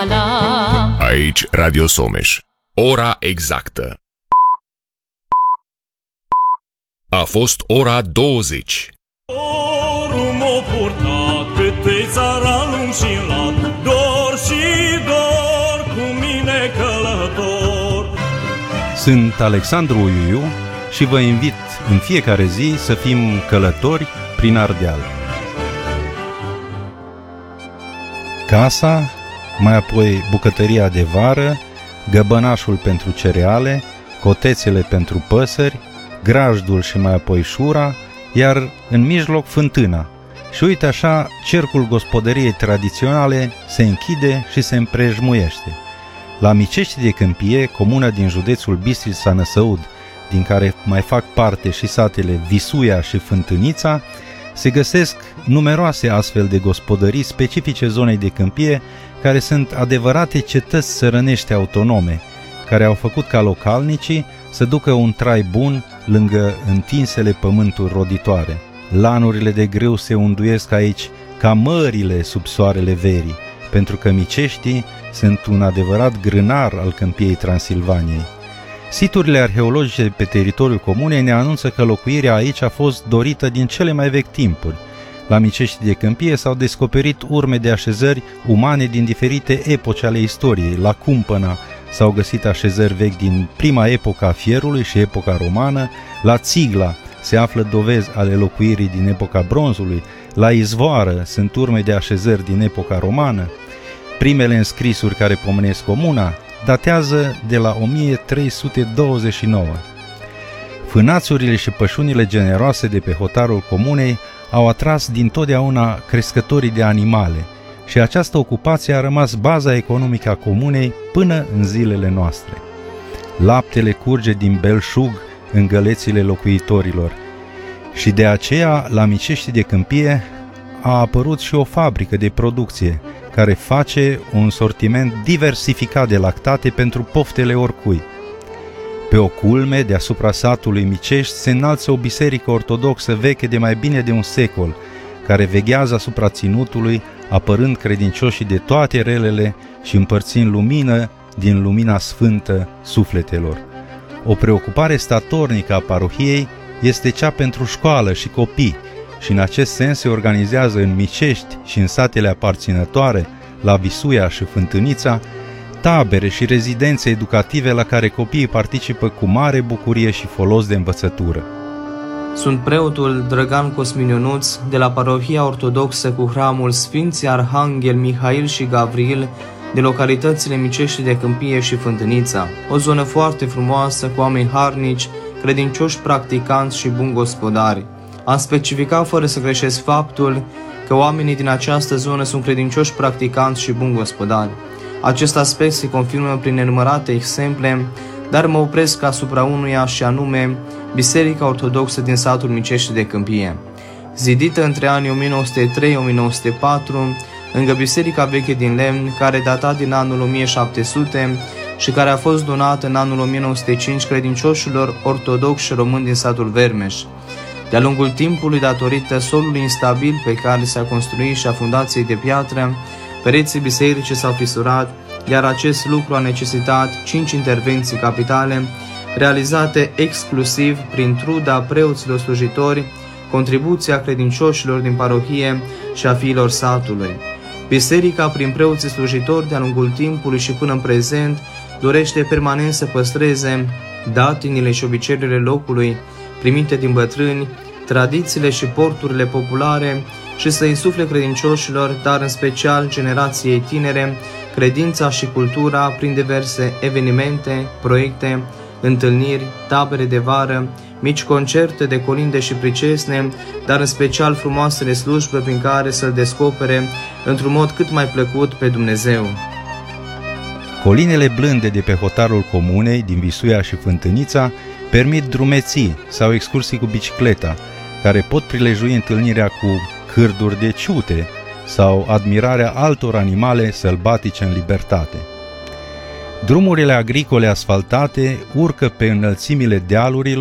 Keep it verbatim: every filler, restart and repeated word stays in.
la. Aici Radio Someș. Ora exactă. A fost ora douăzeci. Orul m-a purtat pe țara lung și lat, dor și dor cu mine călător. Sunt Alexandru Uiuiu și vă invit în fiecare zi să fim călători prin Ardeal. Casa, mai apoi bucătăria de vară, găbănașul pentru cereale, cotețele pentru păsări, grajdul și mai apoi șura, iar în mijloc fântâna. Și uite așa, cercul gospodăriei tradiționale se închide și se împrejmuiește. La Micești de Câmpie, comună din județul Bistrița-Năsăud, din care mai fac parte și satele Visuia și Fântânița, se găsesc numeroase astfel de gospodării specifice zonei de câmpie, care sunt adevărate cetăți țărănești autonome, care au făcut ca localnicii să ducă un trai bun lângă întinsele pământuri roditoare. Lanurile de grâu se unduiesc aici ca mările sub soarele verii, pentru că Miceștii sunt un adevărat grânar al câmpiei Transilvaniei. Siturile arheologice pe teritoriul comunei ne anunță că locuirea aici a fost dorită din cele mai vechi timpuri. La Micești de Câmpie s-au descoperit urme de așezări umane din diferite epoci ale istoriei. La Cumpăna s-au găsit așezări vechi din prima epocă a fierului și epoca romană. La Țigla se află dovezi ale locuirii din epoca bronzului. La Izvoară sunt urme de așezări din epoca romană. Primele înscrisuri care pomenesc comuna datează de la o mie trei sute douăzeci și nouă. Fânațurile și pășunile generoase de pe hotarul comunei au atras dintotdeauna crescătorii de animale și această ocupație a rămas baza economică a comunei până în zilele noastre. Laptele curge din belșug în gălețile locuitorilor și de aceea la Micești de Câmpie a apărut și o fabrică de producție care face un sortiment diversificat de lactate pentru poftele oricui. Pe o culme deasupra satului Micești se înalță o biserică ortodoxă veche de mai bine de un secol, care veghează asupra ținutului, apărând credincioșii de toate relele și împărțind lumină din lumina sfântă sufletelor. O preocupare statornică a parohiei este cea pentru școală și copii, și în acest sens se organizează în Micești și în satele aparținătoare, la Visuia și Fântânița, tabere și rezidențe educative la care copiii participă cu mare bucurie și folos de învățătură. Sunt preotul Drăgan Cosmin Ionuț de la Parohia Ortodoxă cu Hramul Sfinții Arhanghel Mihail și Gavril de localitățile Micești de Câmpie și Fântânița. O zonă foarte frumoasă, cu oameni harnici, credincioși, practicanți și buni gospodari. Am specificat fără să greșesc faptul că oamenii din această zonă sunt credincioși, practicanți și buni gospodari. Acest aspect se confirmă prin nenumărate exemple, dar mă opresc asupra unuia și anume Biserica Ortodoxă din satul Micești de Câmpie. Zidită între anii o mie nouă sute trei - o mie nouă sute patru, lângă biserica veche din lemn, care data din anul o mie șapte sute și care a fost donată în anul o mie nouă sute cinci credincioșilor ortodoxi români din satul Vermeș. De-a lungul timpului, datorită solului instabil pe care s-a construit și a fundației de piatră, pereții bisericii s-au fisurat, iar acest lucru a necesitat cinci intervenții capitale, realizate exclusiv prin truda preoților slujitori, contribuția credincioșilor din parohie și a fiilor satului. Biserica, prin preoții slujitori de-a lungul timpului și până în prezent, dorește permanent să păstreze datinile și obiceiurile locului, primite din bătrâni, tradițiile și porturile populare și să insufle credincioșilor, dar în special generației tinere, credința și cultura prin diverse evenimente, proiecte, întâlniri, tabere de vară, mici concerte de colinde și pricesne, dar în special frumoasele slujbe prin care să-L descopere într-un mod cât mai plăcut pe Dumnezeu. Colinele blânde de pe hotarul comunei din Visuia și Fântânița permit drumeții sau excursii cu bicicleta, care pot prilejui întâlnirea cu cârduri de ciute sau admirarea altor animale sălbatice în libertate. Drumurile agricole asfaltate urcă pe înălțimile dealurilor